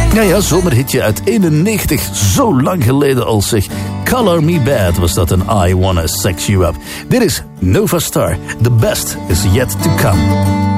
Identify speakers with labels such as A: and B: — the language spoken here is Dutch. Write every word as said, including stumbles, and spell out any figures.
A: Ja, ja, zomerhitje uit eenennegentig. Zo lang geleden al zeg. Color Me Bad was dat een I Wanna Sex You Up. Dit is Nova Star. The best is yet to come.